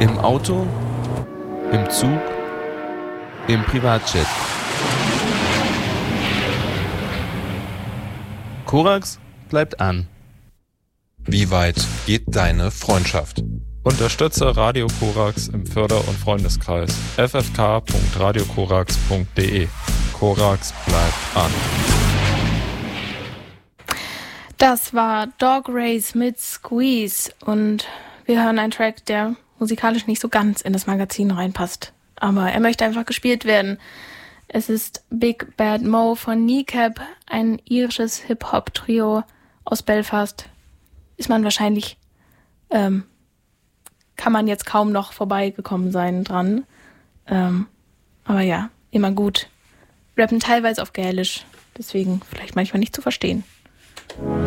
Im Auto, im Zug, im Privatjet. Korax bleibt an. Wie weit geht deine Freundschaft? Unterstütze Radio Korax im Förder- und Freundeskreis. ffk.radiokorax.de. Korax bleibt an. Das war Dog Race mit Squeeze und wir hören einen Track, der musikalisch nicht so ganz in das Magazin reinpasst. Aber er möchte einfach gespielt werden. Es ist Big Bad Mo von Kneecap, ein irisches Hip-Hop-Trio aus Belfast. Ist man wahrscheinlich, kann man jetzt kaum noch vorbeigekommen sein dran. Aber ja, immer gut. Rappen teilweise auf Gälisch, deswegen vielleicht manchmal nicht zu verstehen.